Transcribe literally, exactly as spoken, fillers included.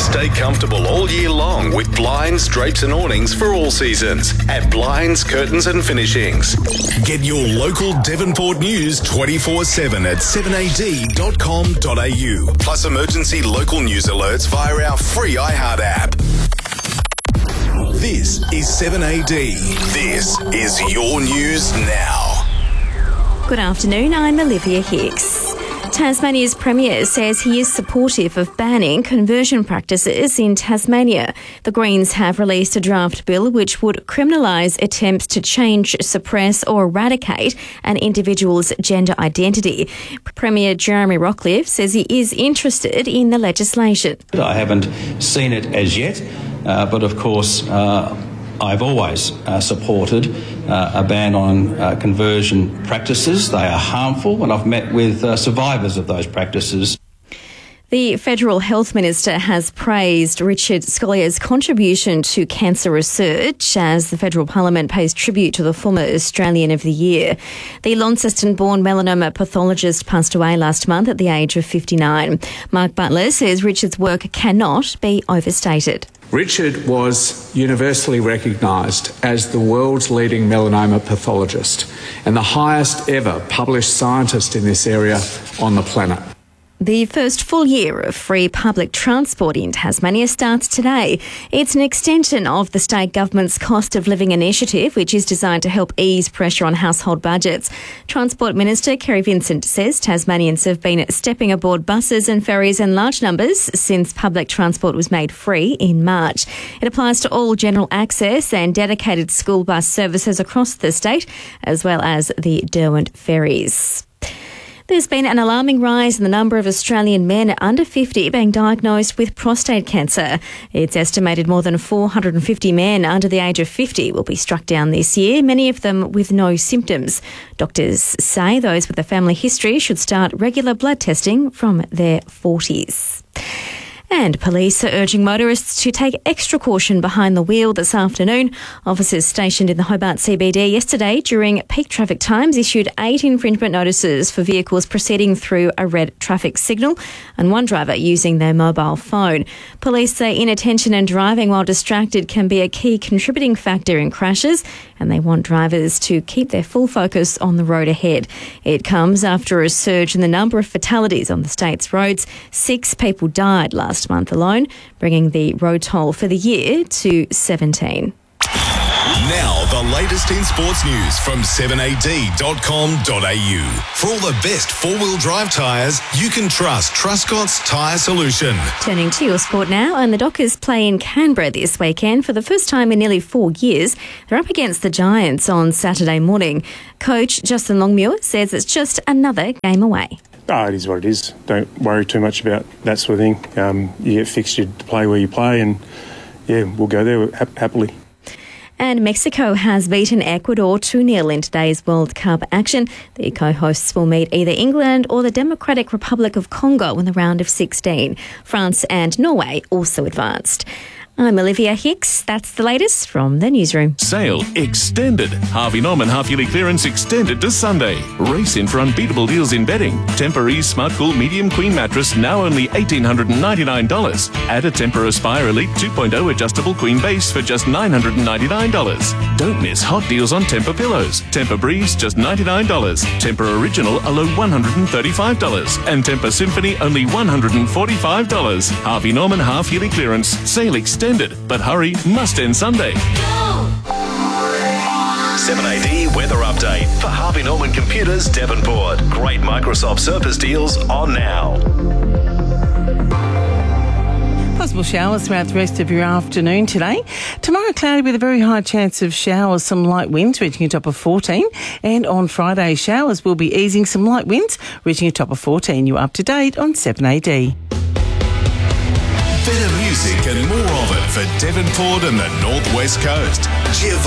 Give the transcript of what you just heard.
Stay comfortable all year long with blinds, drapes and awnings for all seasons at Blinds, Curtains and Finishings. Get your local Devonport news twenty-four seven at seven a d dot com dot a u. Plus emergency local news alerts via our free iHeart app. This is seven A D. This is your news now. Good afternoon, I'm Olivia Hicks. Tasmania's Premier says he is supportive of banning conversion practices in Tasmania. The Greens have released a draft bill which would criminalise attempts to change, suppress or eradicate an individual's gender identity. Premier Jeremy Rockliff says he is interested in the legislation. I haven't seen it as yet, uh, but of course uh, I've always uh, supported uh, a ban on uh, conversion practices. They are harmful, and I've met with uh, survivors of those practices. The Federal Health Minister has praised Richard Scollier's contribution to cancer research as the Federal Parliament pays tribute to the former Australian of the Year. The Launceston-born melanoma pathologist passed away last month at the age of fifty-nine. Mark Butler says Richard's work cannot be overstated. Richard was universally recognised as the world's leading melanoma pathologist and the highest ever published scientist in this area on the planet. The first full year of free public transport in Tasmania starts today. It's an extension of the state government's cost of living initiative, which is designed to help ease pressure on household budgets. Transport Minister Kerry Vincent says Tasmanians have been stepping aboard buses and ferries in large numbers since public transport was made free in March. It applies to all general access and dedicated school bus services across the state, as well as the Derwent ferries. There's been an alarming rise in the number of Australian men under fifty being diagnosed with prostate cancer. It's estimated more than four hundred fifty men under the age of fifty will be struck down this year, many of them with no symptoms. Doctors say those with a family history should start regular blood testing from their forties. And police are urging motorists to take extra caution behind the wheel this afternoon. Officers stationed in the Hobart C B D yesterday during peak traffic times issued eight infringement notices for vehicles proceeding through a red traffic signal and one driver using their mobile phone. Police say inattention and driving while distracted can be a key contributing factor in crashes, and they want drivers to keep their full focus on the road ahead. It comes after a surge in the number of fatalities on the state's roads. Six people died last month alone, bringing the road toll for the year to seventeen. Now the latest in sports news from seven a d dot com dot a u. For all the best four-wheel drive tyres, you can trust Truscott's Tyre Solution. Turning to your sport now, and the Dockers play in Canberra this weekend for the first time in nearly four years. They're up against the Giants on Saturday morning. Coach Justin Longmuir says it's just another game away. Oh, it is what it is. Don't worry too much about that sort of thing. Um, you get fixtured to play where you play, and yeah, we'll go there ha- happily. And Mexico has beaten Ecuador two nil in today's World Cup action. The co-hosts will meet either England or the Democratic Republic of Congo in the round of sixteen. France and Norway also advanced. I'm Olivia Hicks. That's the latest from the newsroom. Sale extended. Harvey Norman half-yearly clearance extended to Sunday. Race in for unbeatable deals in bedding. Tempur-Ease Smart Cool Medium Queen Mattress now only one thousand eight hundred ninety-nine dollars. Add a Tempur Aspire Elite two point oh adjustable queen base for just nine hundred ninety-nine dollars. Don't miss hot deals on Tempur pillows. Tempur Breeze just ninety-nine dollars. Tempur Original a low one hundred thirty-five dollars. And Tempur Symphony only one hundred forty-five dollars. Harvey Norman half-yearly clearance. Sale extended. But hurry, must end Sunday. seven A D weather update for Harvey Norman Computers Devonport. Great Microsoft Surface deals on now. Possible showers throughout the rest of your afternoon today. Tomorrow, cloudy with a very high chance of showers, some light winds reaching a top of fourteen. And on Friday, showers will be easing, some light winds reaching a top of fourteen. You're up to date on seven A D. Better music and more of it for Devonport and the North West Coast. Giovanni.